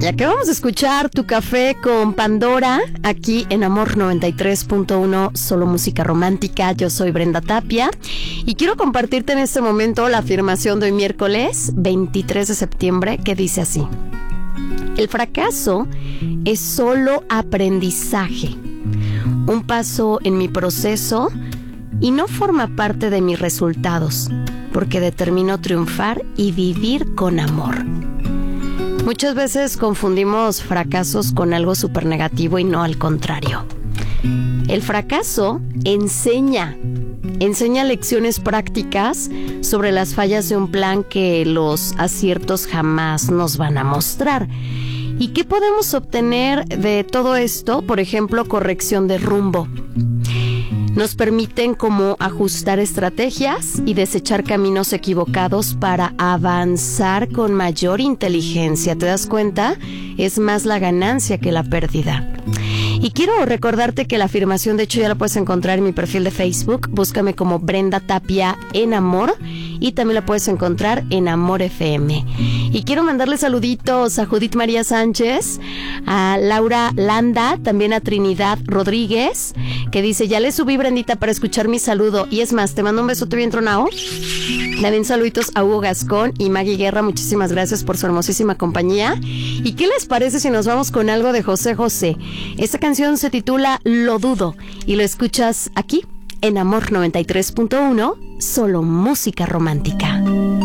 Y acabamos de escuchar Tu Café con Pandora, aquí en Amor 93.1, solo música romántica. Yo soy Brenda Tapia y quiero compartirte en este momento la afirmación de hoy miércoles 23 de septiembre, que dice así: el fracaso es solo aprendizaje, un paso en mi proceso y no forma parte de mis resultados, porque determino triunfar y vivir con amor. Muchas veces confundimos fracasos con algo súper negativo y no al contrario. El fracaso enseña lecciones prácticas sobre las fallas de un plan que los aciertos jamás nos van a mostrar. ¿Y qué podemos obtener de todo esto? Por ejemplo, corrección de rumbo. Nos permiten como ajustar estrategias y desechar caminos equivocados para avanzar con mayor inteligencia. ¿Te das cuenta? Es más la ganancia que la pérdida. Y quiero recordarte que la afirmación, de hecho, ya la puedes encontrar en mi perfil de Facebook. Búscame como Brenda Tapia en Amor, y también la puedes encontrar en Amor FM. Y quiero mandarle saluditos a Judith María Sánchez, a Laura Landa, también a Trinidad Rodríguez, que dice: ya le subí, Brendita, para escuchar mi saludo. Y es más, te mando un besote bien tronado. También saluditos a Hugo Gascón y Maggie Guerra. Muchísimas gracias por su hermosísima compañía. ¿Y qué les parece si nos vamos con algo de José José? Esta canción se titula Lo Dudo y lo escuchas aquí en Amor 93.1, solo música romántica.